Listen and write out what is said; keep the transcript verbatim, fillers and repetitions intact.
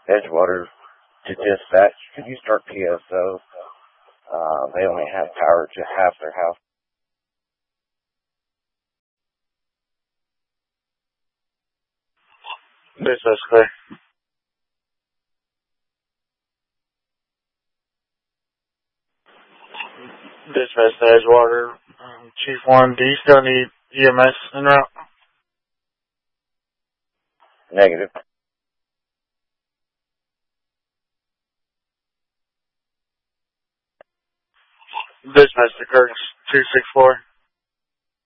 Edgewater to dispatch. Could you start P S O? Uh, they only have power to half their house. Dispatch clear. Dispatch to Edgewater. Um, Chief one, do you still need E M S en route? Negative. Dispatch to Curtis two six four.